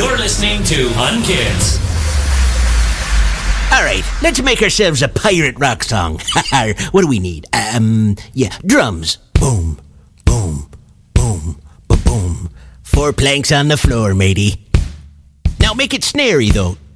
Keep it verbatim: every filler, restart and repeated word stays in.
You're listening to Unkids. All right, let's make ourselves a pirate rock song. What do we need? Um, yeah, drums. Boom, boom, boom, ba-boom. Four planks on the floor, matey. Now make it snary, though.